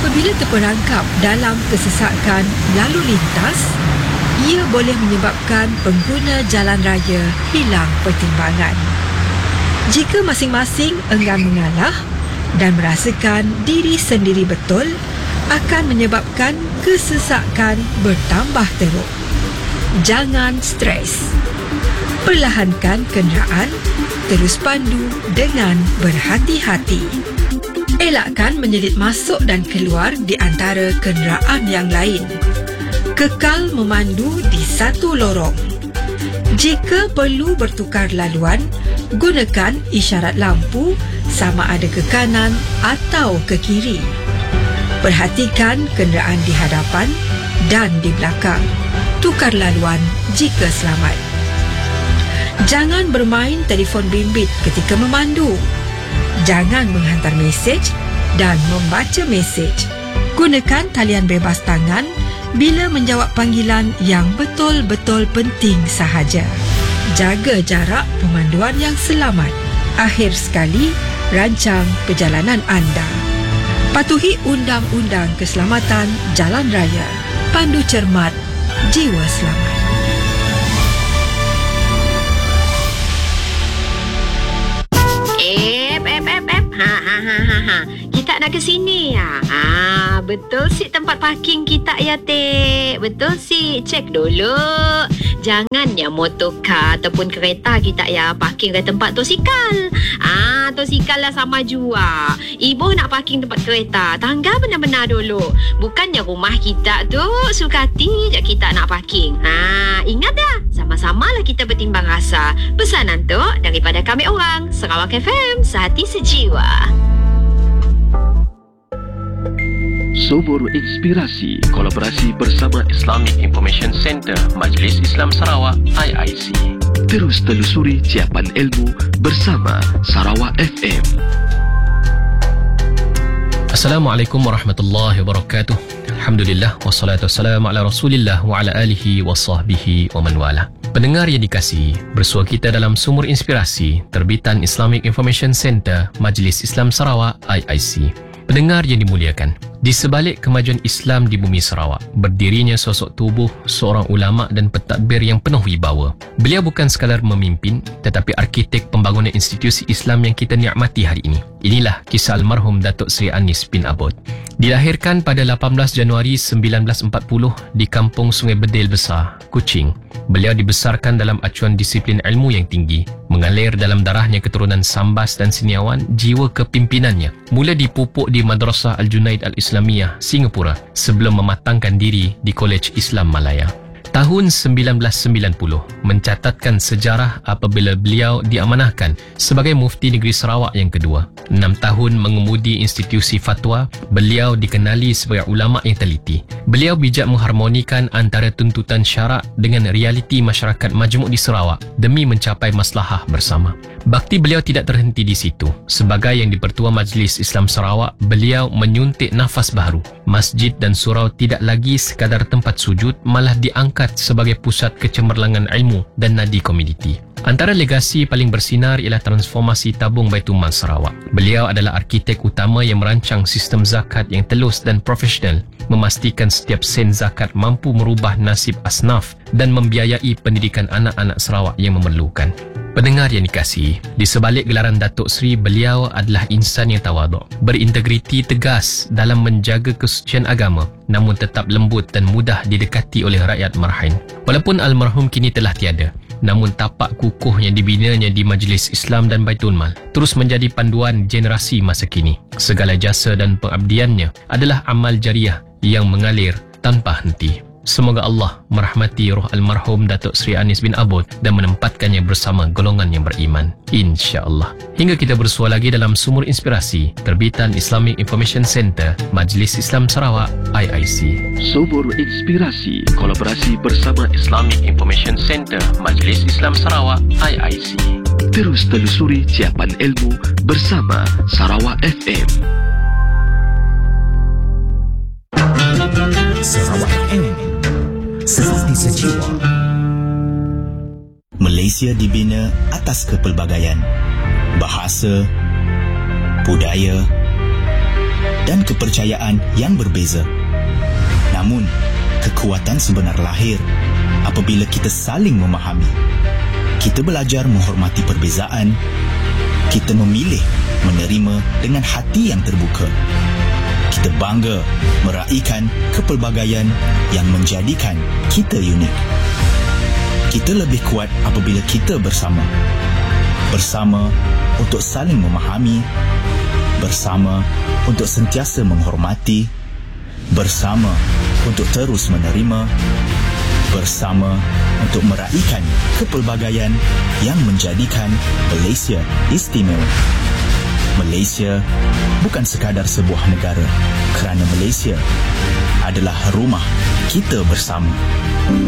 Apabila terperangkap dalam kesesakan lalu lintas, ia boleh menyebabkan pengguna jalan raya hilang pertimbangan. Jika masing-masing enggan mengalah dan merasakan diri sendiri betul, akan menyebabkan kesesakan bertambah teruk. Jangan stres. Perlahankan kenderaan, terus pandu dengan berhati-hati. Elakkan menyelit masuk dan keluar di antara kenderaan yang lain. Kekal memandu di satu lorong. Jika perlu bertukar laluan, gunakan isyarat lampu sama ada ke kanan atau ke kiri. Perhatikan kenderaan di hadapan dan di belakang. Tukar laluan jika selamat. Jangan bermain telefon bimbit ketika memandu. Jangan menghantar mesej dan membaca mesej. Gunakan talian bebas tangan bila menjawab panggilan yang betul-betul penting sahaja. Jaga jarak pemanduan yang selamat. Akhir sekali, rancang perjalanan anda. Patuhi undang-undang keselamatan jalan raya. Pandu cermat, jiwa selamat. Kita nak ke sini ya. Betul sih tempat parking kita ya, Tek. Betul sih. Cek dulu. Jangannya motorkar ataupun kereta kita ya parking ke tempat tosikal. Tosikal lah sama jua. Ibu nak parking tempat kereta, tangga benar-benar dulu. Bukannya rumah kita tu sukati je kita nak parking. Ingat dah. Sama-sama lah kita bertimbang rasa. Pesanan tu daripada kami orang Sarawak FM, sehati sejiwa. Sumur Inspirasi, kolaborasi bersama Islamic Information Center Majlis Islam Sarawak IIC. Terus telusuri ciapan ilmu bersama Sarawak FM. Assalamualaikum warahmatullahi wabarakatuh. Alhamdulillah, wassalatu wassalamu ala rasulillah wa ala alihi wa sahbihi wa man wala. Pendengar yang dikasihi, bersua kita dalam Sumur Inspirasi terbitan Islamic Information Center Majlis Islam Sarawak IIC. Pendengar yang dimuliakan, di sebalik kemajuan Islam di bumi Sarawak, berdirinya sosok tubuh seorang ulama dan pentadbir yang penuh wibawa. Beliau bukan sekadar memimpin, tetapi arkitek pembangunan institusi Islam yang kita nikmati hari ini. Inilah kisah almarhum Datuk Seri Anis bin Abud. Dilahirkan pada 18 Januari 1940 di Kampung Sungai Bedil Besar, Kuching. Beliau dibesarkan dalam acuan disiplin ilmu yang tinggi. Mengalir dalam darahnya keturunan Sambas dan Siniawan, jiwa kepimpinannya mula dipupuk di Madrasah Al-Junaid Al-Islamiyah, Singapura sebelum mematangkan diri di Kolej Islam Malaya. Tahun 1990 mencatatkan sejarah apabila beliau diamanahkan sebagai Mufti Negeri Sarawak yang kedua. 6 tahun mengemudi institusi fatwa, beliau dikenali sebagai ulama yang teliti. Beliau bijak mengharmonikan antara tuntutan syarak dengan realiti masyarakat majmuk di Sarawak demi mencapai maslahah bersama. Bakti beliau tidak terhenti di situ. Sebagai yang di-Pertua Majlis Islam Sarawak, beliau menyuntik nafas baharu. Masjid dan surau tidak lagi sekadar tempat sujud, malah diangkat sebagai pusat kecemerlangan ilmu dan nadi komuniti. Antara legasi paling bersinar ialah transformasi tabung Baitul Mal Sarawak. Beliau adalah arkitek utama yang merancang sistem zakat yang telus dan profesional, memastikan setiap sen zakat mampu merubah nasib asnaf dan membiayai pendidikan anak-anak Sarawak yang memerlukan. Pendengar yang dikasihi, di sebalik gelaran Datuk Seri, beliau adalah insan yang tawaduk, berintegriti tegas dalam menjaga kesucian agama, namun tetap lembut dan mudah didekati oleh rakyat Marhain. Walaupun almarhum kini telah tiada, namun tapak kukuh yang dibinanya di Majlis Islam dan Baitul Mal terus menjadi panduan generasi masa kini. Segala jasa dan pengabdiannya adalah amal jariah yang mengalir tanpa henti. Semoga Allah merahmati roh almarhum Datuk Seri Anis bin Abud dan menempatkannya bersama golongan yang beriman, insya-Allah. Hingga kita bersua lagi dalam Sumur Inspirasi terbitan Islamic Information Center Majlis Islam Sarawak IIC. Sumur Inspirasi, kolaborasi bersama Islamic Information Center Majlis Islam Sarawak IIC. Terus telusuri ciapan ilmu bersama Sarawak FM. Sarawak FM, sehati sejiwa. Malaysia dibina atas kepelbagaian bahasa, budaya, dan kepercayaan yang berbeza. Namun, kekuatan sebenar lahir apabila kita saling memahami. Kita belajar menghormati perbezaan. Kita memilih menerima dengan hati yang terbuka. Kita bangga meraihkan kepelbagaian yang menjadikan kita unik. Kita lebih kuat apabila kita bersama. Bersama untuk saling memahami. Bersama untuk sentiasa menghormati. Bersama untuk terus menerima. Bersama untuk meraihkan kepelbagaian yang menjadikan Malaysia istimewa. Malaysia bukan sekadar sebuah negara, kerana Malaysia adalah rumah kita bersama.